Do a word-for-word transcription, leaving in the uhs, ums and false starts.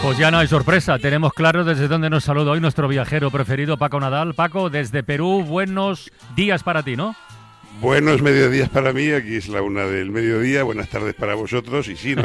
Pues ya no hay sorpresa, tenemos claro desde dónde nos saluda hoy nuestro viajero preferido, Paco Nadal. Paco, desde Perú, buenos días para ti, ¿no? Buenos mediodías para mí, aquí es la una del mediodía, buenas tardes para vosotros, y sí, no